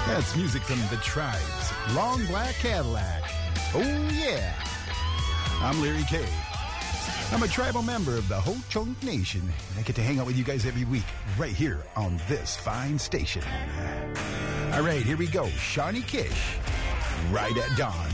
That's music from The Tribes, Long Black Cadillac. Oh, yeah. I'm Larry K. I'm a tribal member of the Ho-Chunk Nation, and I get to hang out with you guys every week right here on this fine station. All right, here we go. Shawnee Kish, Right at Dawn.